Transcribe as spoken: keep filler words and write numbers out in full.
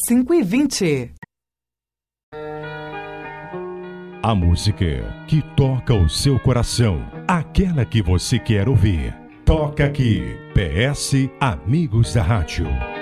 cinco e vinte. A música que toca o seu coração, aquela que você quer ouvir. Toca aqui, P S Amigos da Rádio.